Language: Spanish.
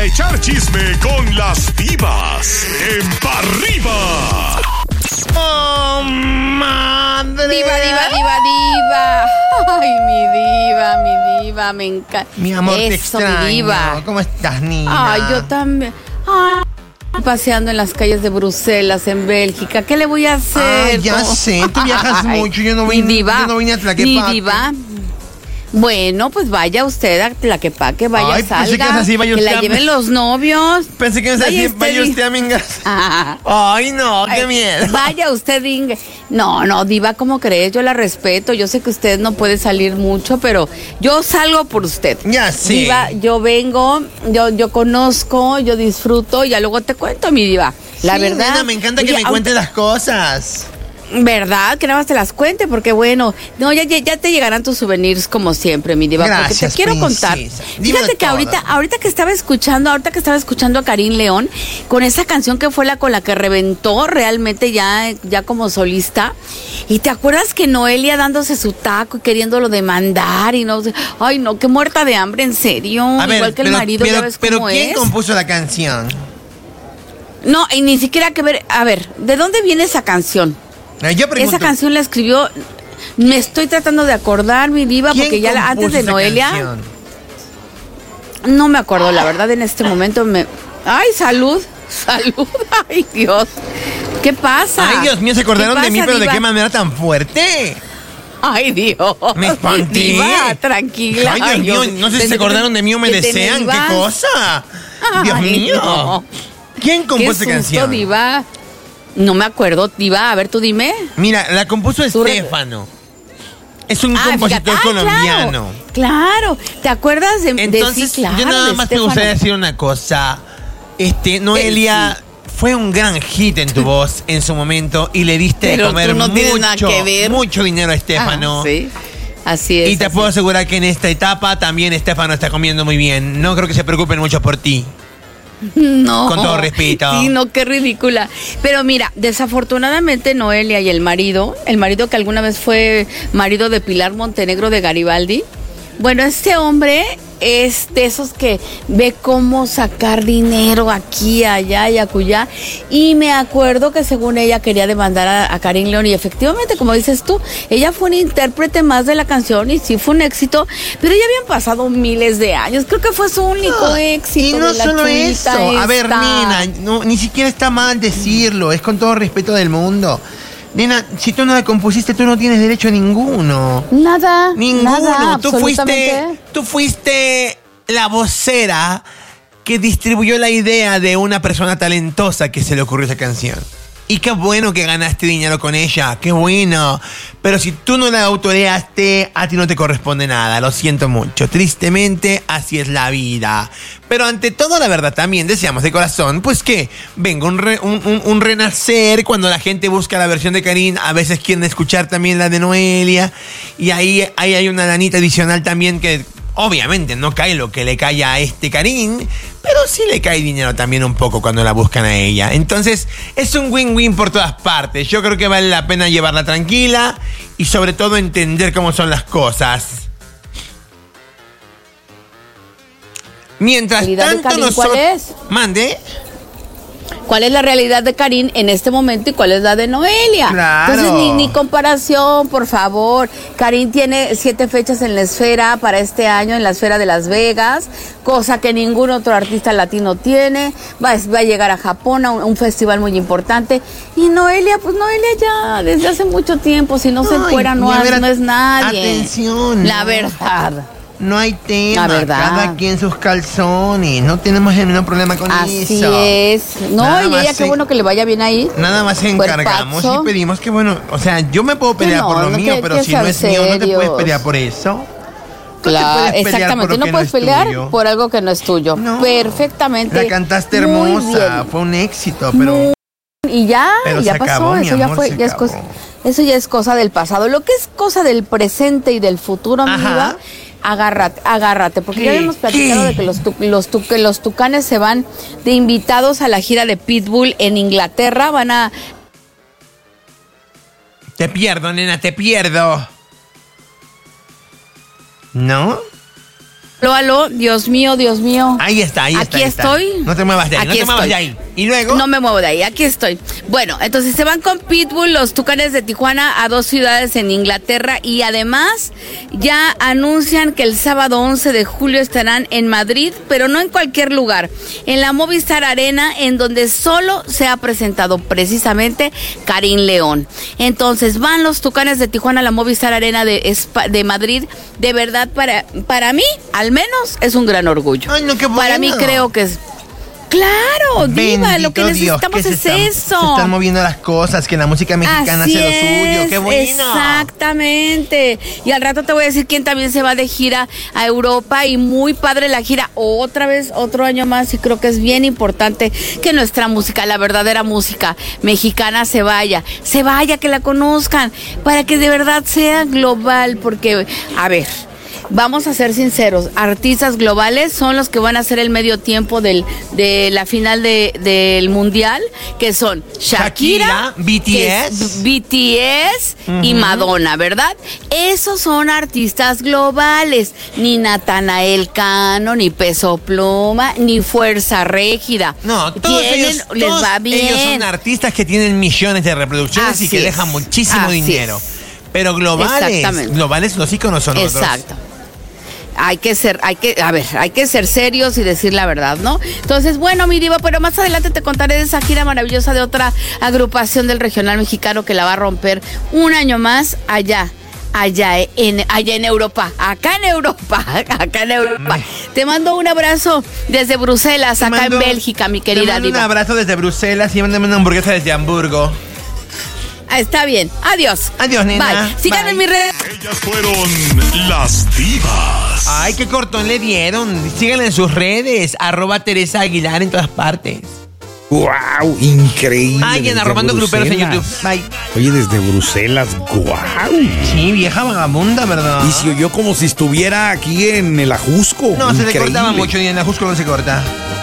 echar chisme con las divas en Pa' Arriba. ¡Oh, madre! Diva, diva, diva, diva. Ay, mi diva, me encanta. Mi amor, te Eso, extraño. mi diva. ¿Cómo estás, Nina? Ay, yo también. Ay, paseando en las calles de Bruselas, en Bélgica. ¿Qué le voy a hacer? Ay, ya sé, tú viajas Ay, mucho. Yo no mi vine, diva, yo no vine a Tlaquepaque. mi diva. Bueno, pues vaya usted a Tlaquepaque, vaya, Ay, pensé salga, que ibas así, vaya que usted la a- lleven los novios. Pensé que ibas a decir, vaya usted a Mingas. Ah. Ay, no, qué Ay, miedo. Vaya usted, Inge. No, diva, ¿cómo crees? Yo la respeto. Yo sé que usted no puede salir mucho, pero yo salgo por usted. Ya sé. Diva, yo vengo, yo conozco, yo disfruto, y ya luego te cuento, mi diva. La Sí, verdad. nena, me encanta que Oye, me cuentes las cosas. ¿Verdad? Que nada más te las cuente, porque bueno, no, ya te llegarán tus souvenirs como siempre, mi diva. Gracias, porque te quiero princesa. contar. Dímelo Fíjate que todo. ahorita que estaba escuchando a Karin León, con esa canción que fue con la que reventó realmente ya como solista. Y te acuerdas que Noelia dándose su taco y queriéndolo demandar y no sé. Ay, no, qué muerta de hambre, en serio. A ver, Igual que el marido, ya ves pero cómo ¿quién es. compuso la canción? No, y ni siquiera que ver. A ver, ¿de dónde viene esa canción? Yo pregunto, Esa canción la escribió, me estoy tratando de acordar, mi diva, ¿quién porque ya compuso antes de esa Noelia, canción? no me acuerdo, la verdad, en este momento Ay, salud, ay, Dios, ¿qué pasa? Ay, Dios mío, se acordaron ¿Qué de mí, pasa, pero ¿de diva? qué manera tan fuerte? Ay, Dios. Me espanté. Diva, tranquila. Ay, Dios mío, no sé si se acordaron de mí o me que te desean. me ¿Qué ibas. cosa? Dios Ay, mío. no. ¿Quién Qué compuso esa susto, canción? diva. No me acuerdo, diva, a ver, tú dime. Mira, la compuso Tú Estefano. Es un Ah, compositor fíjate. colombiano. Claro, ¿te acuerdas de Entonces, sí, claro, yo nada de más me Estefano? gustaría decir una cosa. Noelia fue un gran hit en tu voz en su momento y le diste de Pero comer tú no tienes nada que ver. mucho dinero a Estefano. Ah, sí, así es. Y te así puedo es. asegurar que en esta etapa también Estefano está comiendo muy bien. No creo que se preocupen mucho por ti. No. Con todo respeto. Sí, no, qué ridícula. Pero mira, desafortunadamente Noelia y el marido que alguna vez fue marido de Pilar Montenegro de Garibaldi, bueno, este hombre es de esos que ve cómo sacar dinero aquí, allá y acullá. Y me acuerdo que según ella quería demandar a Karin León. Y efectivamente, como dices tú, ella fue una intérprete más de la canción y sí fue un éxito. Pero ya habían pasado miles de años. Creo que fue su único éxito. Y no de la solo eso. chulita A ver, esta. nena, ni siquiera está mal decirlo. Es con todo respeto del mundo. Nena, si tú no la compusiste, tú no tienes derecho a ninguno. Nada. Ninguno. Nada, tú absolutamente. fuiste la vocera que distribuyó la idea de una persona talentosa que se le ocurrió esa canción. Y qué bueno que ganaste dinero con ella, qué bueno. Pero si tú no la autoreaste, a ti no te corresponde nada, lo siento mucho. Tristemente, así es la vida. Pero ante todo, la verdad, también deseamos de corazón, pues que venga un renacer cuando la gente busca la versión de Karin. A veces quieren escuchar también la de Noelia. Y ahí hay una lanita adicional también que... Obviamente no cae lo que le cae a Karin, pero sí le cae dinero también un poco cuando la buscan a ella. Entonces es un win-win por todas partes. Yo creo que vale la pena llevarla tranquila y sobre todo entender cómo son las cosas. Mientras ¿Realidad de tanto Karin nosotros... cuál es? Mande. ¿Cuál es la realidad de Karin en este momento y cuál es la de Noelia? Claro. Entonces, ni comparación, por favor. Karin tiene 7 fechas en la esfera para este año, en la esfera de Las Vegas, cosa que ningún otro artista latino tiene. Va a llegar a Japón, a un festival muy importante. Y Noelia, pues Noelia ya desde hace mucho tiempo, si no se encuera, no es nadie. Atención. La verdad. No hay tema, La verdad. cada quien sus calzones. No tenemos el menor problema con Así eso. es. No, Nada y más ella, qué bueno que le vaya bien ahí. Nada más encargamos Cuerpazo. y pedimos que, bueno, o sea, yo me puedo pelear no, por lo no mío, que- pero que si no sean es mío, no te puedes serios. pelear por eso. No te Claro, puedes pelear exactamente. por lo No que puedes es pelear tuyo. por algo que no es tuyo. No. Perfectamente. La cantaste Muy hermosa, bien. fue un éxito, pero Y ya, Pero ya se pasó. acabó, mi Eso ya amor, fue, se ya es acabó. cosa, eso ya es cosa del pasado. Lo que es cosa del presente y del futuro, mi Ajá. diva, agárrate, porque ya ¿Qué? habíamos platicado ¿Qué? de que los Tucanes se van de invitados a la gira de Pitbull en Inglaterra. Van a te pierdo, nena, te pierdo. ¿No? Aló, Dios mío. Ahí está. Aquí estoy. No te muevas de ahí, Aquí no te muevas estoy. de ahí. Y luego. No me muevo de ahí, aquí estoy. Bueno, entonces se van con Pitbull los Tucanes de Tijuana a 2 ciudades en Inglaterra y además ya anuncian que el sábado 11 de julio estarán en Madrid, pero no en cualquier lugar, en la Movistar Arena, en donde solo se ha presentado precisamente Karim León. Entonces van los Tucanes de Tijuana a la Movistar Arena de Madrid. De verdad, para mí, al menos, es un gran orgullo. Ay, no, qué bueno. Para mí creo que es... Claro, Diva, lo que necesitamos Dios, es eso. Se están moviendo las cosas, que la música mexicana Así hace lo suyo. ¡Qué bueno! Exactamente. Y al rato te voy a decir quién también se va de gira a Europa y muy padre la gira. Otra vez, otro año más y creo que es bien importante que nuestra música, la verdadera música mexicana se vaya, que la conozcan, para que de verdad sea global, porque, a ver... Vamos a ser sinceros, artistas globales son los que van a hacer el medio tiempo de la final del mundial, que son Shakira, BTS y Madonna, ¿verdad? Esos son artistas globales, ni Natanael Cano, ni Peso Pluma, ni Fuerza Régida. No, todos ellos va bien. Ellos son artistas que tienen millones de reproducciones y que dejan muchísimo dinero. Pero globales los íconos son otros. Exacto. Hay que ser serios y decir la verdad, ¿no? Entonces, bueno, mi diva, pero más adelante te contaré de esa gira maravillosa de otra agrupación del regional mexicano que la va a romper un año más allá en Europa, acá en Europa. Te mando un abrazo desde Bruselas, acá en Bélgica, mi querida diva. Un abrazo desde Bruselas y mándame una hamburguesa desde Hamburgo. Está bien. Adiós. Adiós, nena. Bye. Síganme en mis redes. Ellas fueron las divas. Ay, qué cortón le dieron. Síganla en sus redes. @Teresa Aguilar en todas partes. ¡Wow! Increíble. Ay, en Arrobando Gruperos en YouTube. Bye. Oye, desde Bruselas, ¡wow! Sí, vieja vagabunda, ¿verdad? Y se oyó como si estuviera aquí en el Ajusco. No, increíble. se le cortaba mucho y en el Ajusco no se corta.